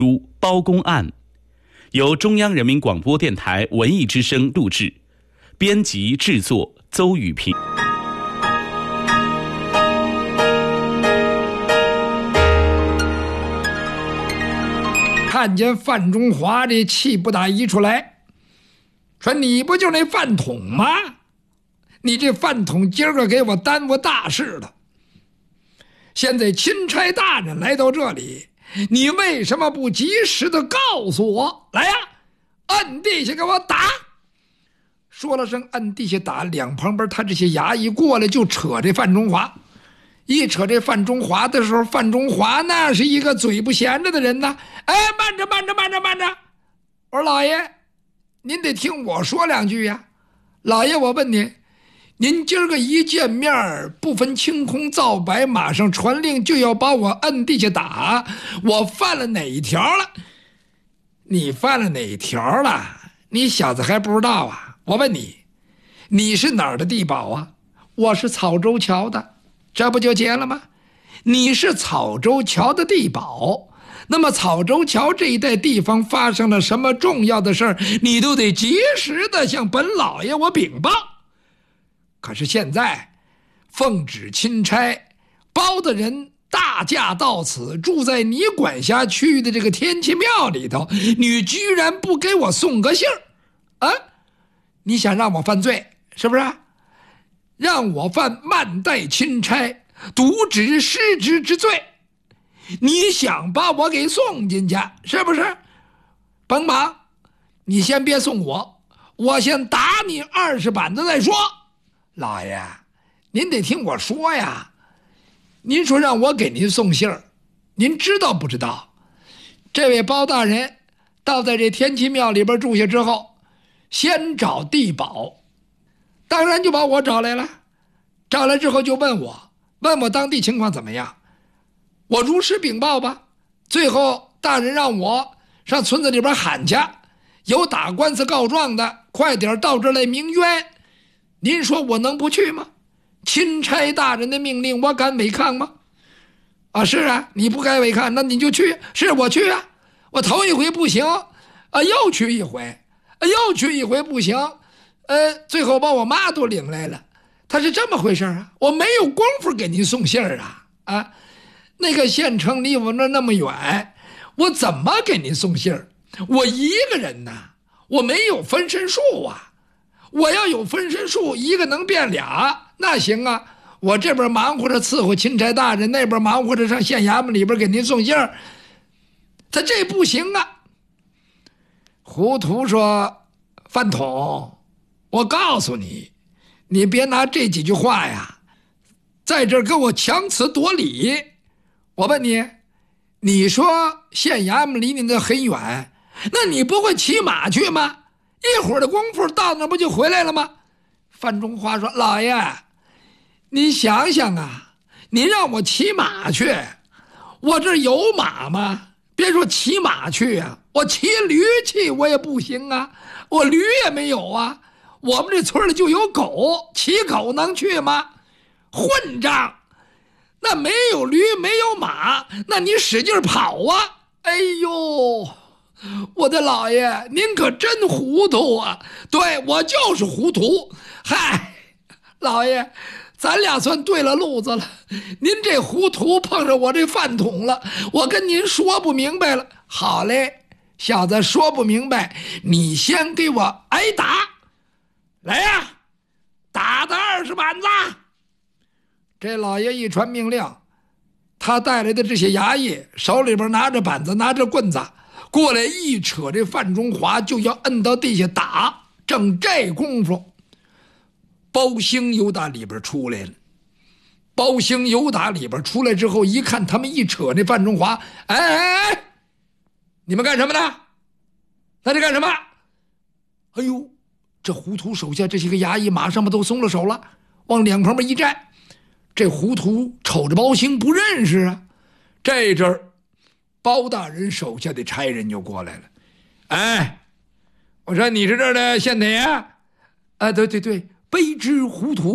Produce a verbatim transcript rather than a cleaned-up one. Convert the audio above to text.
如包公案，由中央人民广播电台文艺之声录制，编辑制作邹雨平。 看见范中华这气不打一处来，说你不就那饭桶吗？你这饭桶今儿个给我耽误大事了。现在钦差大人来到这里，你为什么不及时的告诉我？来呀，按地下给我打！说了声按地下打，两旁边他这些衙役过来就扯这范中华。一扯这范中华的时候，范中华那是一个嘴不闲着的人呢。哎，慢着慢着慢着慢着！我说老爷，您得听我说两句呀。老爷，我问您，您今儿个一见面不分青红皂白，马上传令就要把我摁地下打，我犯了哪一条了？你犯了哪一条了？你小子还不知道啊？我问你，你是哪儿的地保啊？我是草州桥的，这不就结了吗？你是草州桥的地保，那么草州桥这一带地方发生了什么重要的事儿，你都得及时的向本老爷我禀报。可是现在奉旨钦差包大人大驾到此，住在你管辖区域的这个天齐庙里头，你居然不给我送个信儿啊？你想让我犯罪是不是？让我犯慢待钦差渎职失职之罪，你想把我给送进去是不是？甭忙，你先别送我，我先打你二十板子再说。老爷，您得听我说呀。您说让我给您送信儿，您知道不知道？这位包大人到在这天齐庙里边住下之后，先找地保，当然就把我找来了。找来之后就问我，问我当地情况怎么样，我如实禀报吧。最后大人让我上村子里边喊去，有打官司告状的快点到这来鸣冤。您说我能不去吗？钦差大人的命令我敢违抗吗？啊，是啊，你不该违抗，那你就去。是我去啊，我头一回不行啊，又去一回啊，又去一回不行，呃，最后把我妈都领来了。他是这么回事啊，我没有功夫给您送信儿啊啊！那个县城离我那那么远，我怎么给您送信儿？我一个人呐，我没有分身术啊！我要有分身术，一个能变俩，那行啊！我这边忙活着伺候钦差大人，那边忙活着上县衙门里边给您送信儿，他这不行啊！胡涂说：“饭桶，我告诉你。”你别拿这几句话呀，在这儿跟我强词夺理。我问你，你说县衙门离你那很远，那你不会骑马去吗？一会儿的功夫到那不就回来了吗？范中华说：“老爷，你想想啊，你让我骑马去，我这有马吗？别说骑马去啊，我骑驴去我也不行啊，我驴也没有啊。我们这村里就有狗，骑狗能去吗？混账！那没有驴没有马，那你使劲跑啊！哎呦，我的老爷，您可真糊涂啊！对，我就是糊涂。嗨，老爷，咱俩算对了路子了。您这糊涂碰上我这饭桶了，我跟您说不明白了。好嘞，小子，说不明白，你先给我挨打。来呀，打他二十板子！这老爷一传命令，他带来的这些衙役手里边拿着板子拿着棍子过来，一扯这范中华就要摁到地下打。正这功夫，包兴由打里边出来了。包兴由打里边出来之后，一看他们一扯那范中华，哎哎哎，你们干什么呢？在这干什么？哎呦，这胡涂手下这些个衙役马上把都松了手了，往两旁边一站。这胡涂瞅着包兴不认识啊。这阵儿包大人手下的差人就过来了。哎，我说你是这儿的县太爷？啊，对对对，卑职胡涂